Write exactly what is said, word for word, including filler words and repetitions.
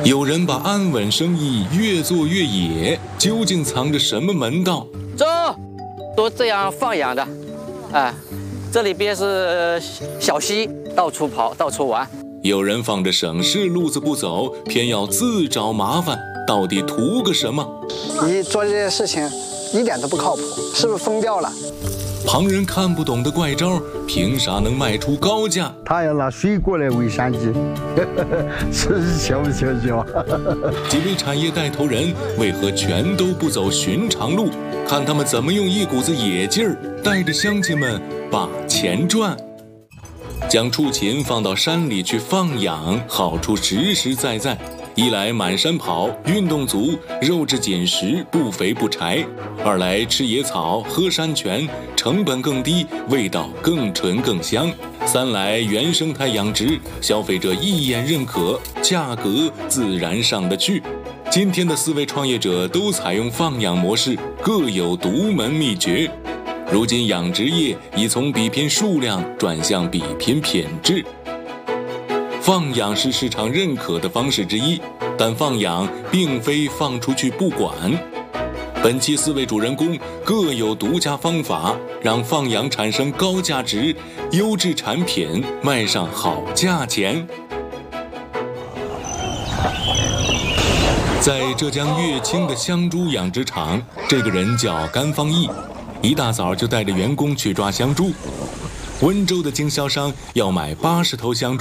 有人把安稳生意越做越野，究竟藏着什么门道？ 走，都这样放养的，哎，这里边是小溪，到处跑，到处玩。 有人放着省事路子不走，偏要自找麻烦，到底图个什么？ 你做这些事情一点都不靠谱，是不是疯掉了？ 旁人看不懂的怪招，凭啥能卖出高价？ 他要拿水果来喂山鸡，这是笑不笑笑？ 几位产业带头人为何全都不走寻常路？看他们怎么用一股子野劲儿，带着乡亲们把钱赚。将畜禽放到山里去放养，好处实实在在。一来满山跑，运动足，肉质紧实，不肥不柴；二来吃野草，喝山泉，成本更低，味道更纯更香；三来原生态养殖，消费者一眼认可，价格自然上得去。今天的四位创业者都采用放养模式，各有独门秘诀。如今养殖业已从比拼数量转向比拼品质。放养是市场认可的方式之一，但放养并非放出去不管。本期四位主人公各有独家方法，让放养产生高价值，优质产品卖上好价钱。在浙江乐清的香猪养殖场，这个人叫甘方义，一大早就带着员工去抓香猪。温州的经销商要买八十头香猪。